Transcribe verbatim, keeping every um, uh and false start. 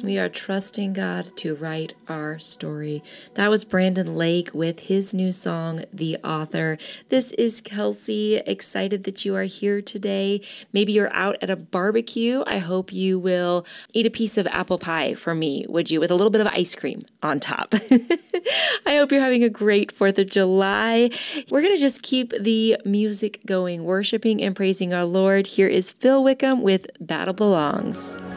We are trusting God to write our story. That was Brandon Lake with his new song, The Author. This is Kelsey, excited that you are here today. Maybe you're out at a barbecue. I hope you will eat a piece of apple pie for me, would you, with a little bit of ice cream on top. I hope you're having a great fourth of July. We're going to just keep the music going, worshiping and praising our Lord. Here is Phil Wickham with Battle Belongs.